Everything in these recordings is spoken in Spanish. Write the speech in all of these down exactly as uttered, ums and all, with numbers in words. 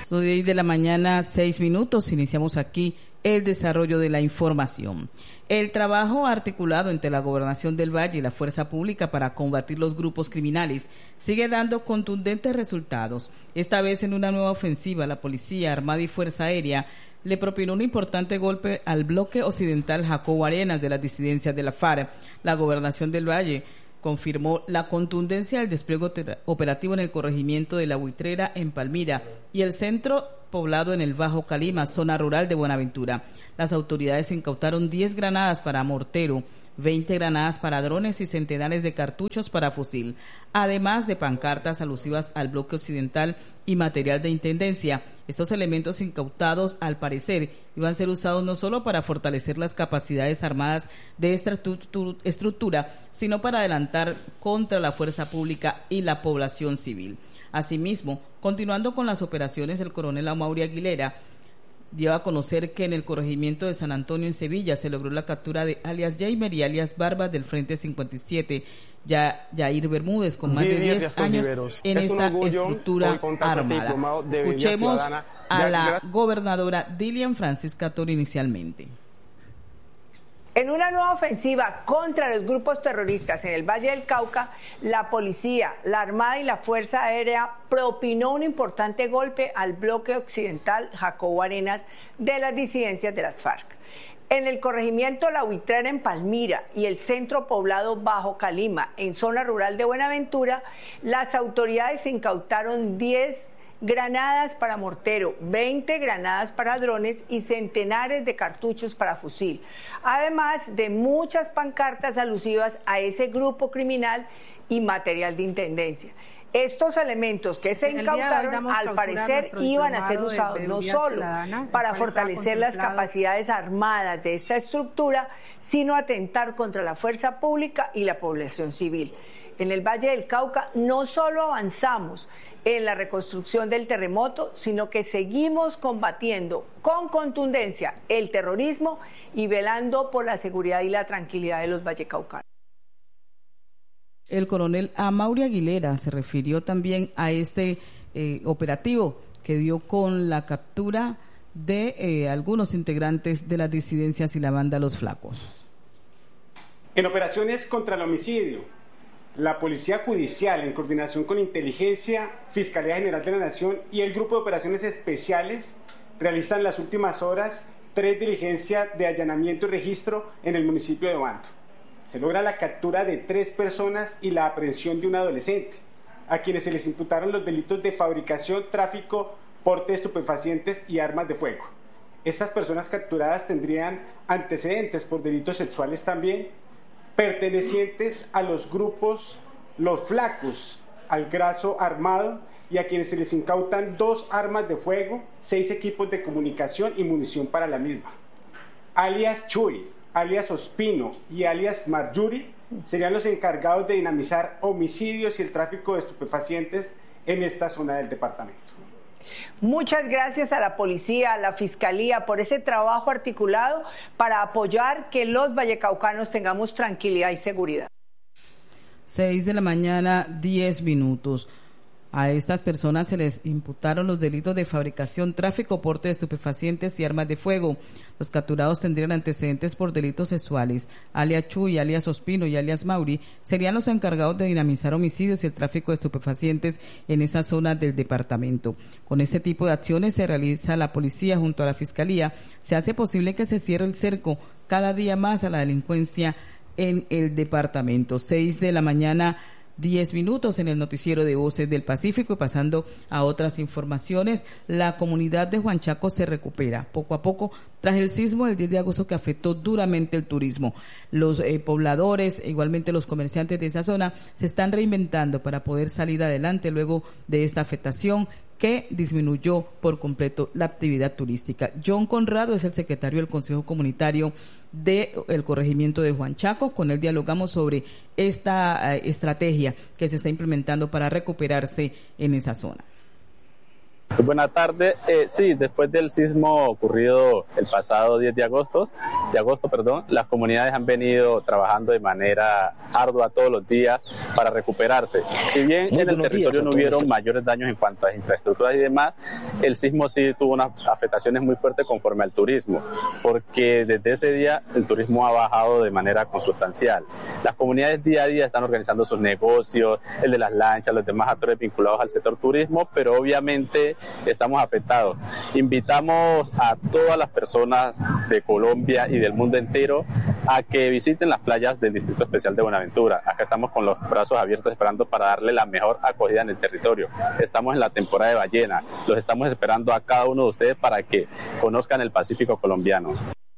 Soy de la mañana, seis minutos. Iniciamos aquí el desarrollo de la información. El trabajo articulado entre la Gobernación del Valle y la Fuerza Pública para combatir los grupos criminales sigue dando contundentes resultados. Esta vez en una nueva ofensiva, la Policía Armada y Fuerza Aérea le propinó un importante golpe al bloque occidental Jacobo Arenas de las disidencias de la FARC. La Gobernación del Valle confirmó la contundencia del despliegue operativo en el corregimiento de La Buitrera en Palmira y el centro poblado en el Bajo Calima, zona rural de Buenaventura. Las autoridades incautaron diez granadas para mortero, veinte granadas para drones y centenares de cartuchos para fusil, además de pancartas alusivas al bloque occidental y material de intendencia. Estos elementos incautados, al parecer, iban a ser usados no solo para fortalecer las capacidades armadas de esta estructura, sino para adelantar contra la fuerza pública y la población civil. Asimismo, continuando con las operaciones, el coronel Amaury Aguilera dio a conocer que en el corregimiento de San Antonio en Sevilla se logró la captura de alias Jamer y alias Barbas del Frente cincuenta y siete, ya Jair Bermúdez, con más de diez años en esta estructura armada. Escuchemos a la gobernadora Dilian Francis Cator inicialmente. En una nueva ofensiva contra los grupos terroristas en el Valle del Cauca, la policía, la Armada y la Fuerza Aérea propinó un importante golpe al bloque occidental Jacobo Arenas de las disidencias de las FARC. En el corregimiento La Buitrera en Palmira y el centro poblado Bajo Calima en zona rural de Buenaventura, las autoridades incautaron diez granadas para mortero, veinte granadas para drones y centenares de cartuchos para fusil, además de muchas pancartas alusivas a ese grupo criminal y material de intendencia. Estos elementos que se incautaron, al parecer, iban a ser usados no solo para fortalecer las capacidades armadas de esta estructura, sino atentar contra la fuerza pública y la población civil. En el Valle del Cauca no solo avanzamos en la reconstrucción del terremoto, sino que seguimos combatiendo con contundencia el terrorismo y velando por la seguridad y la tranquilidad de los vallecaucanos. El coronel Amaury Aguilera se refirió también a este eh, operativo que dio con la captura de eh, algunos integrantes de las disidencias y la banda Los Flacos. En operaciones contra el homicidio, la Policía Judicial, en coordinación con Inteligencia, Fiscalía General de la Nación y el Grupo de Operaciones Especiales, realizan en las últimas horas tres diligencias de allanamiento y registro en el municipio de Obando. Se logra la captura de tres personas y la aprehensión de un adolescente, a quienes se les imputaron los delitos de fabricación, tráfico, porte de estupefacientes y armas de fuego. Estas personas capturadas tendrían antecedentes por delitos sexuales también, pertenecientes a los grupos Los Flacos, al Graso Armado, y a quienes se les incautan dos armas de fuego, seis equipos de comunicación y munición para la misma. Alias Chuy, alias Ospino y alias Marjuri serían los encargados de dinamizar homicidios y el tráfico de estupefacientes en esta zona del departamento. Muchas gracias a la policía, a la fiscalía por ese trabajo articulado para apoyar que los vallecaucanos tengamos tranquilidad y seguridad. Seis de la mañana, diez minutos. A estas personas se les imputaron los delitos de fabricación, tráfico, porte de estupefacientes y armas de fuego. Los capturados tendrían antecedentes por delitos sexuales. Alias Chuy, alias Ospino y alias Mauri serían los encargados de dinamizar homicidios y el tráfico de estupefacientes en esa zona del departamento. Con este tipo de acciones se realiza la policía junto a la fiscalía. Se hace posible que se cierre el cerco cada día más a la delincuencia en el departamento. Seis de la mañana, diez minutos en el noticiero de Voces del Pacífico. Y pasando a otras informaciones, la comunidad de Huanchaco se recupera poco a poco tras el sismo del diez de agosto que afectó duramente el turismo. Los eh, pobladores e igualmente los comerciantes de esa zona se están reinventando para poder salir adelante luego de esta afectación que disminuyó por completo la actividad turística. John Conrado es el secretario del Consejo Comunitario del Corregimiento de Huanchaco. Con él dialogamos sobre esta uh, estrategia que se está implementando para recuperarse en esa zona. Buenas tardes. Eh, sí, después del sismo ocurrido el pasado diez de agosto, de agosto, perdón, las comunidades han venido trabajando de manera ardua todos los días para recuperarse. Si bien Muy en el territorio no hubieron mayores daños en cuanto a infraestructuras y demás, el sismo sí tuvo unas afectaciones muy fuertes conforme al turismo, porque desde ese día el turismo ha bajado de manera consustancial. Las comunidades día a día están organizando sus negocios, el de las lanchas, los demás actores vinculados al sector turismo, pero obviamente estamos afectados. Invitamos a todas las personas de Colombia y del mundo entero a que visiten las playas del Distrito Especial de Buenaventura. Acá estamos con los brazos abiertos esperando para darle la mejor acogida en el territorio. Estamos en la temporada de ballena, los estamos esperando a cada uno de ustedes para que conozcan el Pacífico colombiano.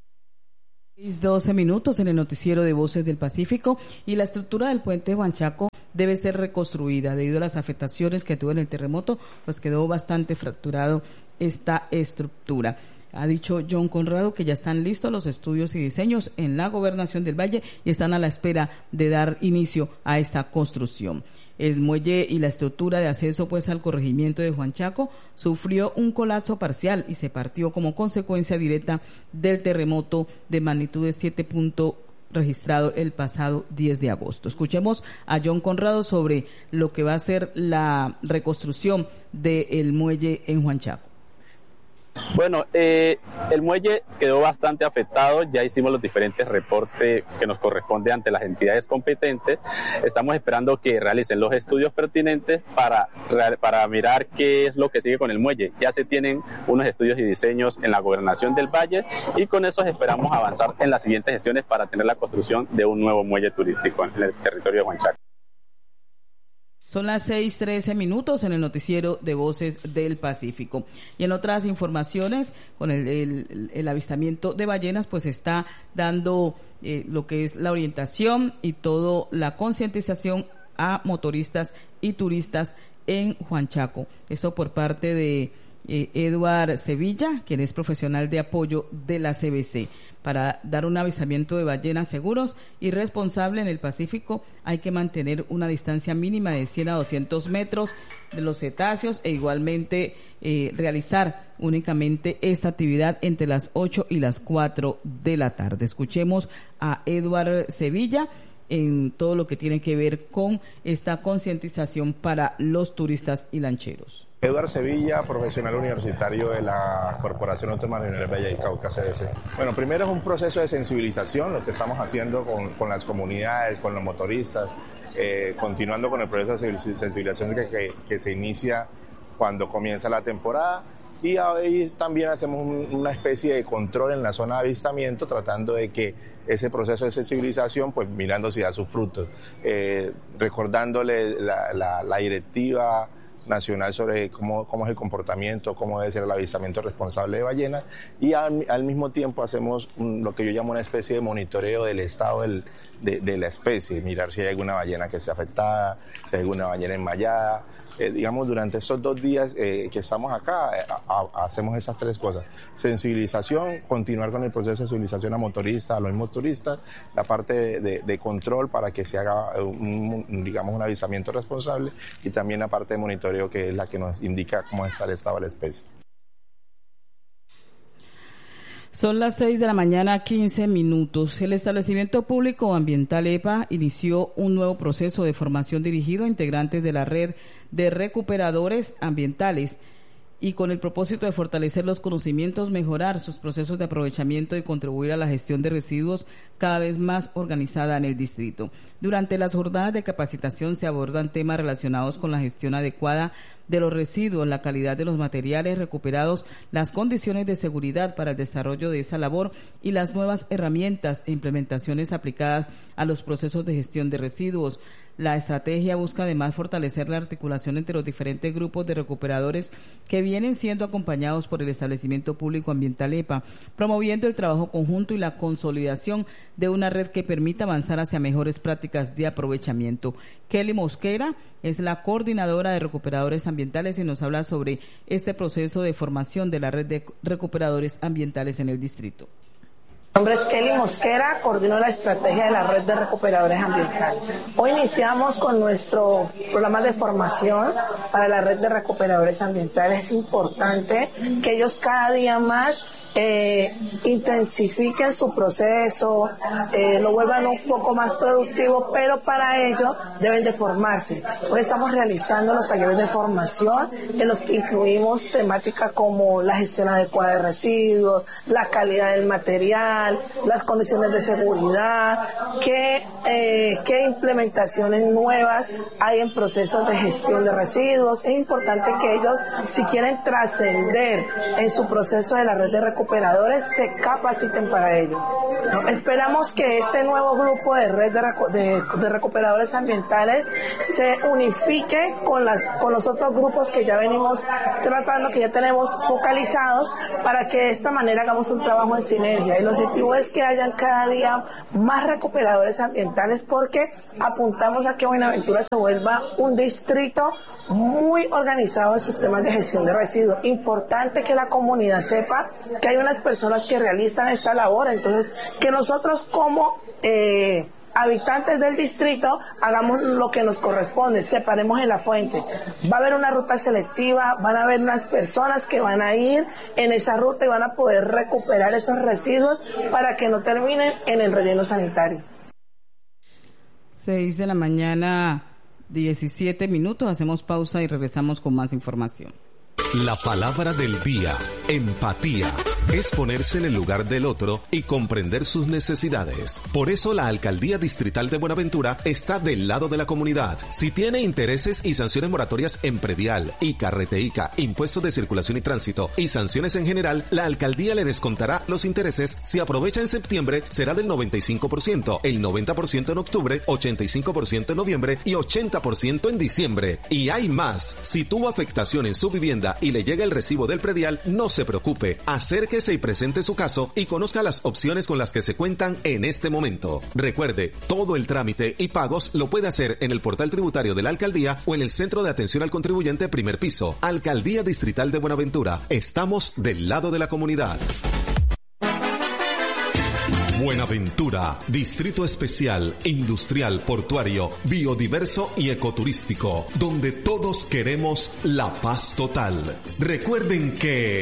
doce minutos en el noticiero de Voces del Pacífico. Y la estructura del puente de Huanchaco debe ser reconstruida debido a las afectaciones que tuvo en el terremoto, pues quedó bastante fracturado esta estructura. Ha dicho John Conrado que ya están listos los estudios y diseños en la Gobernación del Valle y están a la espera de dar inicio a esta construcción. El muelle y la estructura de acceso pues al corregimiento de Huanchaco sufrió un colapso parcial y se partió como consecuencia directa del terremoto de magnitud de siete puntos registrado el pasado diez de agosto. Escuchemos a John Conrado sobre lo que va a ser la reconstrucción del muelle en Huanchaco. Bueno, eh, el muelle quedó bastante afectado, ya hicimos los diferentes reportes que nos corresponde ante las entidades competentes. Estamos esperando que realicen los estudios pertinentes para, para mirar qué es lo que sigue con el muelle. Ya se tienen unos estudios y diseños en la Gobernación del Valle y con esos esperamos avanzar en las siguientes gestiones para tener la construcción de un nuevo muelle turístico en el territorio de Huanchaco. Son las seis trece minutos en el noticiero de Voces del Pacífico. Y en otras informaciones, con el, el, el avistamiento de ballenas, pues está dando eh, lo que es la orientación y toda la concientización a motoristas y turistas en Huanchaco. Eso por parte de eh, Eduard Sevilla, quien es profesional de apoyo de la C B C. Para dar un avistamiento de ballenas seguros y responsable en el Pacífico hay que mantener una distancia mínima de cien a doscientos metros de los cetáceos e igualmente eh, realizar únicamente esta actividad entre las ocho y las cuatro de la tarde. Escuchemos a Eduard Sevilla en todo lo que tiene que ver con esta concientización para los turistas y lancheros. Eduard Sevilla, profesional universitario de la Corporación Autónoma de Valle del Cauca, C B C. Bueno, primero es un proceso de sensibilización, lo que estamos haciendo con, con las comunidades, con los motoristas, eh, continuando con el proceso de sensibilización que, que, que se inicia cuando comienza la temporada. Y ahí también hacemos un, una especie de control en la zona de avistamiento, tratando de que ese proceso de sensibilización, pues mirando si da sus frutos, eh, recordándole la, la, la directiva nacional sobre cómo, cómo es el comportamiento, cómo debe ser el avistamiento responsable de ballenas, y al, al mismo tiempo hacemos un, lo que yo llamo una especie de monitoreo del estado del, de, de la especie, mirar si hay alguna ballena que esté afectada, si hay alguna ballena enmayada. Eh, digamos, durante estos dos días eh, que estamos acá, eh, a, a, hacemos esas tres cosas: sensibilización, continuar con el proceso de sensibilización a motoristas, a los mismos turistas, la parte de, de, de control para que se haga un, un, digamos, un avistamiento responsable, y también la parte de monitoreo, que es la que nos indica cómo está el estado de la especie. Son las seis de la mañana, quince minutos. El establecimiento público ambiental E P A inició un nuevo proceso de formación dirigido a integrantes de la red de recuperadores ambientales y con el propósito de fortalecer los conocimientos, mejorar sus procesos de aprovechamiento y contribuir a la gestión de residuos cada vez más organizada en el distrito. Durante las jornadas de capacitación se abordan temas relacionados con la gestión adecuada de los residuos, la calidad de los materiales recuperados, las condiciones de seguridad para el desarrollo de esa labor y las nuevas herramientas e implementaciones aplicadas a los procesos de gestión de residuos. La estrategia busca además fortalecer la articulación entre los diferentes grupos de recuperadores que vienen siendo acompañados por el establecimiento público ambiental E P A, promoviendo el trabajo conjunto y la consolidación de una red que permita avanzar hacia mejores prácticas de aprovechamiento. Kelly Mosquera es la coordinadora de recuperadores ambientales y nos habla sobre este proceso de formación de la red de recuperadores ambientales en el distrito. Mi nombre es Kelly Mosquera, coordino la estrategia de la red de recuperadores ambientales. Hoy iniciamos con nuestro programa de formación para la red de recuperadores ambientales. Es importante que ellos cada día más eh, intensifiquen su proceso, eh, lo vuelvan un poco más productivo, pero para ello deben de formarse. Hoy estamos realizando los talleres de formación en los que incluimos temáticas como la gestión adecuada de residuos, la calidad del material, las condiciones de seguridad, qué, eh, qué implementaciones nuevas hay en procesos de gestión de residuos. Es importante que ellos, si quieren trascender en su proceso de la red de recuperadores, se capaciten para ello. ¿No? Esperamos que este nuevo grupo de red de, recu de, de recuperadores ambientales se unifique con, las, con los otros grupos que ya venimos tratando, que ya tenemos focalizados, para que de esta manera hagamos un trabajo en sinergia. El objetivo es que hayan cada día más recuperadores ambientales, porque apuntamos a que Buenaventura se vuelva un distrito muy organizado en sus temas de gestión de residuos. Importante que la comunidad sepa que hay unas personas que realizan esta labor, entonces que nosotros como eh, habitantes del distrito hagamos lo que nos corresponde, separemos en la fuente. Va a haber una ruta selectiva, van a haber unas personas que van a ir en esa ruta y van a poder recuperar esos residuos para que no terminen en el relleno sanitario. Seis de la mañana, diecisiete minutos, hacemos pausa y regresamos con más información. La palabra del día, empatía, es ponerse en el lugar del otro y comprender sus necesidades. Por eso la Alcaldía Distrital de Buenaventura está del lado de la comunidad. Si tiene intereses y sanciones moratorias en predial, I C A, Reteica, impuestos de circulación y tránsito y sanciones en general, la Alcaldía le descontará los intereses. Si aprovecha en septiembre, será del noventa y cinco por ciento, el noventa por ciento en octubre, ochenta y cinco por ciento en noviembre y ochenta por ciento en diciembre. Y hay más. Si tuvo afectación en su vivienda y le llega el recibo del predial, no se preocupe. Acérquese y presente su caso y conozca las opciones con las que se cuentan en este momento. Recuerde, todo el trámite y pagos lo puede hacer en el portal tributario de la Alcaldía o en el Centro de Atención al Contribuyente Primer Piso. Alcaldía Distrital de Buenaventura. Estamos del lado de la comunidad. Buenaventura, distrito especial, industrial, portuario, biodiverso y ecoturístico, donde todos queremos la paz total. Recuerden que